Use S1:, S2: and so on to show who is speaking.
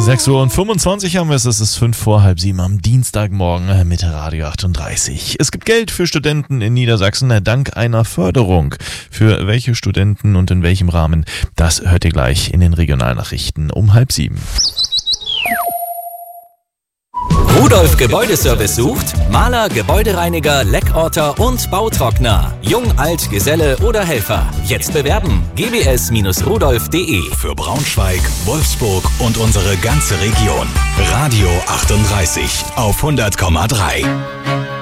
S1: 6:25 Uhr haben wir es ist 6:05 am Dienstagmorgen mit Radio 38. Es gibt Geld für Studenten in Niedersachsen dank einer Förderung. Für welche Studenten und in welchem Rahmen, das hört ihr gleich in den Regionalnachrichten um 6:30.
S2: Rudolf Gebäudeservice sucht Maler, Gebäudereiniger, Leckorter und Bautrockner. Jung, alt, Geselle oder Helfer. Jetzt bewerben. gbs-rudolf.de.
S3: Für Braunschweig, Wolfsburg und unsere ganze Region. Radio 38 auf 100,3.